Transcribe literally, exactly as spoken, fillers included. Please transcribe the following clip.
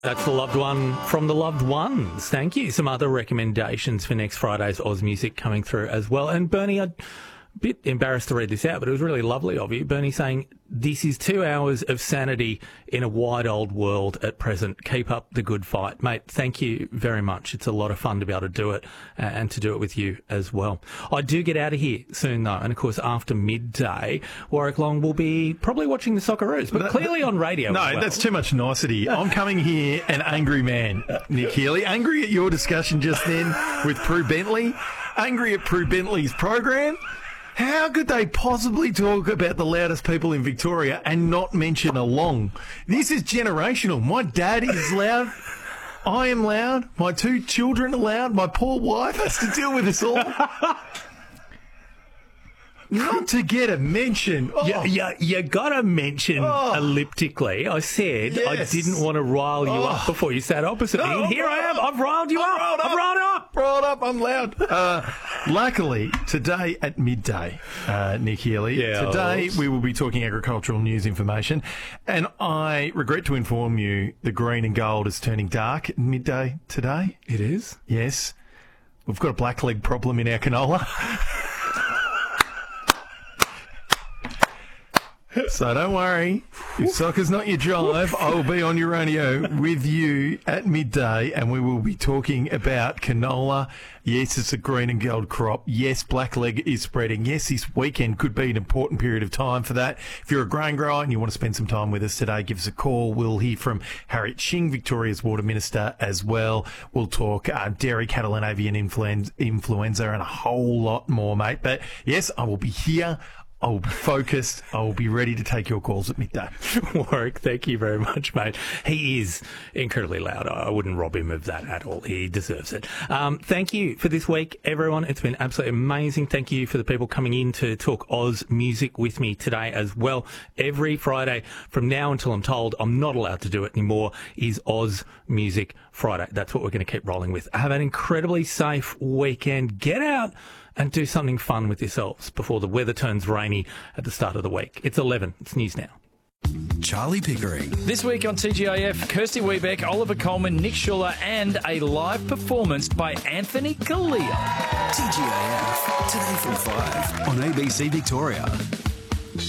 That's the loved one from the loved ones. Thank you. Some other recommendations for next Friday's Oz Music coming through as well. And Bernie, I'm a bit embarrassed to read this out, but it was really lovely of you. Bernie saying, this is two hours of sanity in a wide old world at present. Keep up the good fight. Mate, thank you very much. It's a lot of fun to be able to do it uh, and to do it with you as well. I do get out of here soon, though. And, of course, after midday, Warwick Long will be probably watching the Socceroos, but no, clearly on radio No, as well. That's too much nicety. I'm coming here an angry man, Nick Healy. Angry at your discussion just then with Prue Bentley. Angry at Prue Bentley's program. How could they possibly talk about the loudest people in Victoria and not mention a Long? This is generational. My dad is loud. I am loud. My two children are loud. My poor wife has to deal with this all. Not to get a mention. Oh. You, you, you got to mention Oh. elliptically. I said Yes. I didn't want to rile you Oh. up before you sat opposite me. No, And here I am. I've riled you I'm up. riled I've up. riled you up. Rolled up, I'm loud. Uh, luckily, today at midday, uh, Nick Healy, Yeah, today well. we will be talking agricultural news information. And I regret to inform you the green and gold is turning dark at midday today. It is? Yes. We've got a blackleg problem in our canola. So don't worry, if soccer's not your drive, I will be on your radio with you at midday and we will be talking about canola. Yes, it's a green and gold crop. Yes, blackleg is spreading. Yes, this weekend could be an important period of time for that. If you're a grain grower and you want to spend some time with us today, give us a call. We'll hear from Harriet Shing, Victoria's Water Minister, as well. We'll talk uh, dairy, cattle and avian influen- influenza and a whole lot more, mate. But yes, I will be here. I will be focused. I will be ready to take your calls at midday. Warwick, thank you very much, mate. He is incredibly loud. I wouldn't rob him of that at all. He deserves it. Um, thank you for this week, everyone. It's been absolutely amazing. Thank you for the people coming in to talk Oz music with me today as well. Every Friday from now until I'm told I'm not allowed to do it anymore is Oz Music Friday. That's what we're going to keep rolling with. Have an incredibly safe weekend. Get out and do something fun with yourselves before the weather turns rainy at the start of the week. It's eleven. It's News Now. Charlie Pickering. This week on T G I F, Kirsty Wiebeck, Oliver Coleman, Nick Schuller, and a live performance by Anthony Kalia. T G I F, today from five on A B C Victoria.